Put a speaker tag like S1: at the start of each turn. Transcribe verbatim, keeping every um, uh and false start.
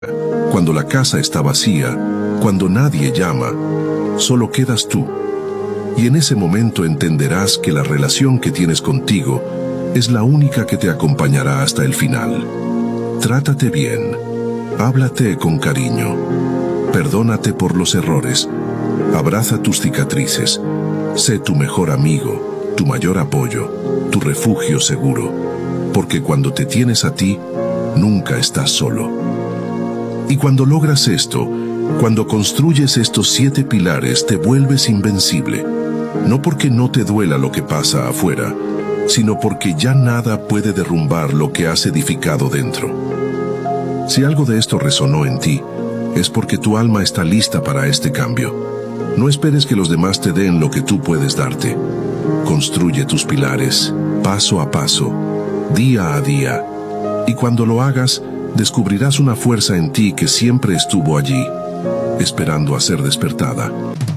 S1: Cuando la casa está vacía, cuando nadie llama, solo quedas tú. Y en ese momento entenderás que la relación que tienes contigo es la única que te acompañará hasta el final. Trátate bien, háblate con cariño, perdónate por los errores, abraza tus cicatrices, sé tu mejor amigo, tu mayor apoyo, tu refugio seguro, porque cuando te tienes a ti, nunca estás solo. Y cuando logras esto, cuando construyes estos siete pilares, te vuelves invencible. No porque no te duela lo que pasa afuera, sino porque ya nada puede derrumbar lo que has edificado dentro. Si algo de esto resonó en ti, es porque tu alma está lista para este cambio. No esperes que los demás te den lo que tú puedes darte. Construye tus pilares, paso a paso, día a día. Y cuando lo hagas, descubrirás una fuerza en ti que siempre estuvo allí, esperando a ser despertada.